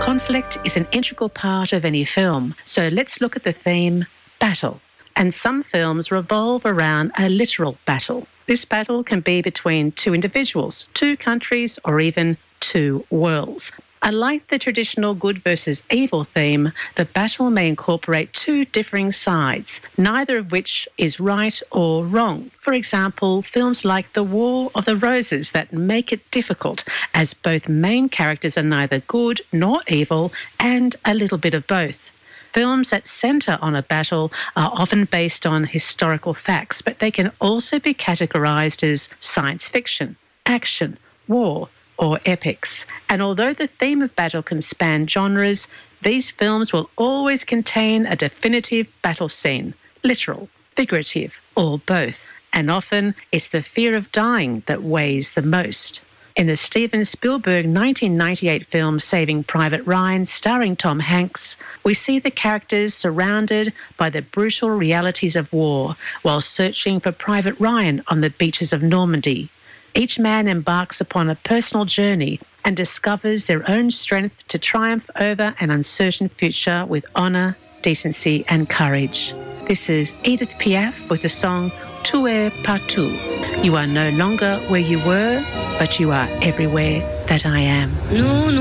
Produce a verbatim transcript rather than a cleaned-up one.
Conflict is an integral part of any film, so let's look at the theme battle. And some films revolve around a literal battle. This battle can be between two individuals, two countries, or even two worlds. Unlike the traditional good versus evil theme, the battle may incorporate two differing sides, neither of which is right or wrong. For example, films like The War of the Roses that make it difficult, as both main characters are neither good nor evil, and a little bit of both. Films that centre on a battle are often based on historical facts, but they can also be categorised as science fiction, action, war, or epics. And although the theme of battle can span genres, these films will always contain a definitive battle scene, literal, figurative, or both. And often it's the fear of dying that weighs the most. In the Steven Spielberg nineteen ninety-eight film Saving Private Ryan, starring Tom Hanks, we see the characters surrounded by the brutal realities of war while searching for Private Ryan on the beaches of Normandy. Each man embarks upon a personal journey and discovers their own strength to triumph over an uncertain future with honour, decency and courage. This is Edith Piaf with the song Tu es partout. You are no longer where you were, but you are everywhere that I am. No, no.